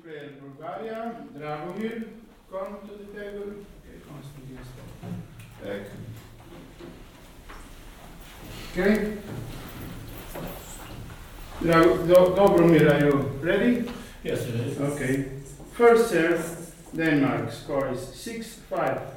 player Bulgaria, Dragomir, come to the table. Okay, Konstantin back. Okay. Dobromir, are you ready? Yes, it is. Okay. First serve, Denmark score is 6-5.